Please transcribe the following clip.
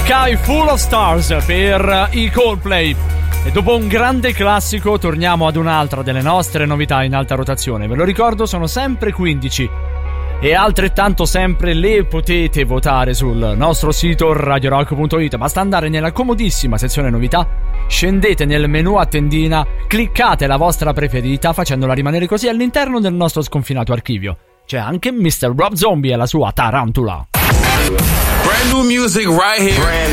Sky Full of Stars per i Coldplay. E dopo un grande classico torniamo ad un'altra delle nostre novità in alta rotazione. Ve lo ricordo, sono sempre 15 e altrettanto sempre le potete votare sul nostro sito radiorock.it. Basta andare nella comodissima sezione novità, scendete nel menu a tendina, cliccate la vostra preferita facendola rimanere così all'interno del nostro sconfinato archivio. C'è anche Mr. Rob Zombie e la sua Tarantula. Brand new music right here.